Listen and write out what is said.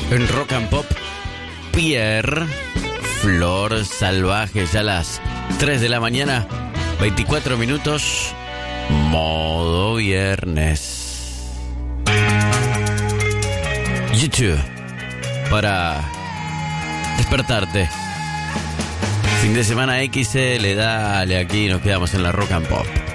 En Rock and Pop, Pierre, Flor Salvaje, ya a las 3 de la mañana, 24 minutos, modo viernes. YouTube, para despertarte. Fin de semana XL, dale, aquí nos quedamos en la Rock and Pop.